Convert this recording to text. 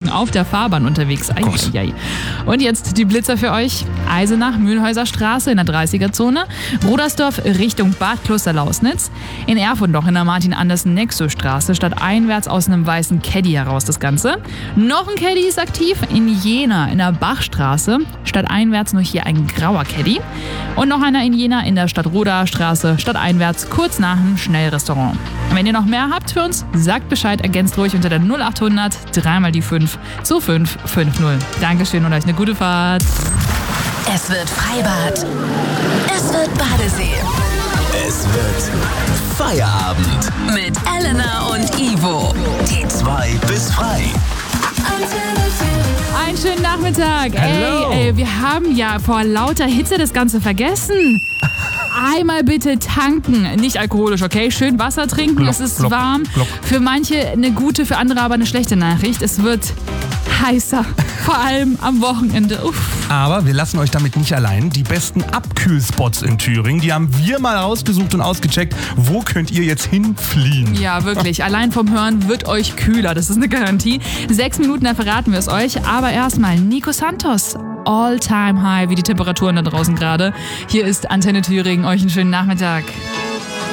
auf der Fahrbahn unterwegs. Eieiei. Und jetzt die Blitzer für euch. Eisenach, Mühlhäuser Straße in der 30er-Zone. Rudersdorf Richtung Bad Kloster-Lausnitz. In Erfurt in der Martin-Andersen-Nexo-Straße. Statt einwärts aus einem weißen Caddy heraus das Ganze. Noch ein Caddy ist aktiv in Jena in der Bachstraße. Statt einwärts nur hier ein grauer Caddy. Und noch einer in Jena in der Stadtroder Straße. Statt einwärts kurz nach dem Schnellrestaurant. Wenn ihr noch mehr habt für uns, sagt Bescheid, ergänzt ruhig unter der 0800 3 mal die 5 zu 550. Dankeschön und euch eine gute Fahrt. Es wird Freibad. Es wird Badesee. Es wird Feierabend. Mit Elena und Ivo. Die 2 bis frei. Einen schönen Nachmittag. Hello. Ey, wir haben ja vor lauter Hitze das Ganze vergessen. Einmal bitte tanken. Nicht alkoholisch, okay? Schön Wasser trinken, Glock, es ist glock, warm. glock. Für manche eine gute, für andere aber eine schlechte Nachricht. Es wird heißer. Vor allem am Wochenende. Uff. Aber wir lassen euch damit nicht allein. Die besten Abkühlspots in Thüringen, die haben wir mal rausgesucht und ausgecheckt. Wo könnt ihr jetzt hinfliehen? Ja, wirklich. Allein vom Hören wird euch kühler. Das ist eine Garantie. 6 Minuten, dann verraten wir es euch. Aber erstmal Nico Santos. All-time high, wie die Temperaturen da draußen gerade. Hier ist Antenne Thüringen. Euch einen schönen Nachmittag.